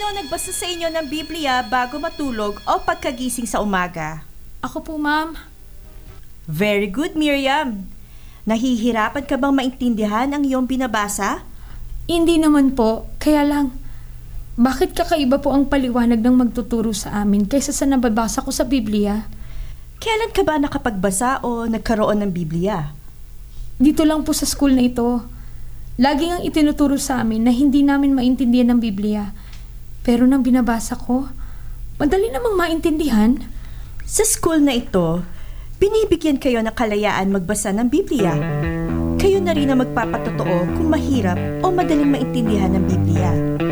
Sino nagbasa sa inyo ng Biblia bago matulog o pagkagising sa umaga? Ako po, ma'am. Very good, Miriam. Nahihirapan ka bang maintindihan ang iyong binabasa? Hindi naman po. Kaya lang, bakit kakaiba po ang paliwanag ng magtuturo sa amin kaysa sa nababasa ko sa Biblia? Kailan ka ba nakapagbasa o nagkaroon ng Biblia? Dito lang po sa school na ito. Lagi ngang itinuturo sa amin na hindi namin maintindihan ng Biblia. Pero nang binabasa ko, madali namang maintindihan. Sa school na ito, binibigyan kayo ng kalayaan magbasa ng Biblia. Kayo na rin ang magpapatotoo kung mahirap o madaling maintindihan ng Biblia.